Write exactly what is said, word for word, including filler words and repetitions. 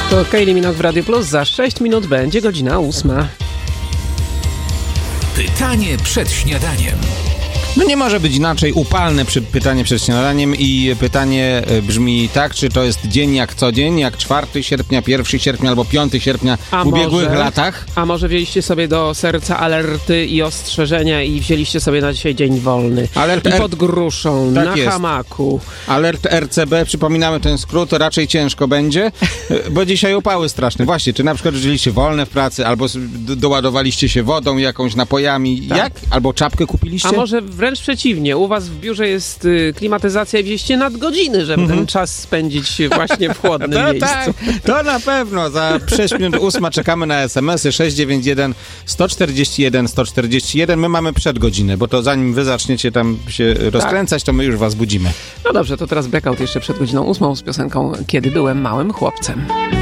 To Kylie Minogue w Radio Plus. Za sześć minut będzie godzina ósma. Pytanie przed śniadaniem. No nie może być inaczej. Upalne przy pytanie przed śniadaniem i pytanie brzmi tak, czy to jest dzień jak co dzień, jak czwartego sierpnia, pierwszego sierpnia albo piątego sierpnia a w ubiegłych może, latach? A może wzięliście sobie do serca alerty i ostrzeżenia i wzięliście sobie na dzisiaj dzień wolny. Alert I R... pod gruszą, tak na jest. hamaku. Alert R C B, przypominamy ten skrót, raczej ciężko będzie, bo dzisiaj upały straszne. Właśnie, czy na przykład wzięliście wolne w pracy, albo do, doładowaliście się wodą jakąś, napojami, tak. jak? Albo czapkę kupiliście? A może wręcz przeciwnie, u was w biurze jest y, klimatyzacja i wzięliście nadgodziny, żeby mm-hmm. ten czas spędzić właśnie w chłodnym to, miejscu. Tak, to na pewno. Za sześć minut ósma czekamy na es em esy sześć dziewięć jeden, sto czterdzieści jeden, sto czterdzieści jeden. My mamy przedgodzinę, bo to zanim wy zaczniecie tam się rozkręcać, to my już was budzimy. No dobrze, to teraz blackout jeszcze przed godziną ósmą z piosenką Kiedy byłem małym chłopcem.